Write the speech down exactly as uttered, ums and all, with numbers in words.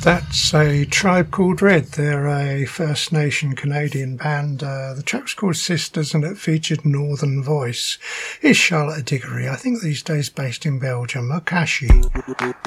That's a Tribe Called Red. They're a First Nation Canadian band. Uh, the track's called Sisters and it featured Northern Voice. Here's Charlotte Diggory, I think these days based in Belgium, Okashi.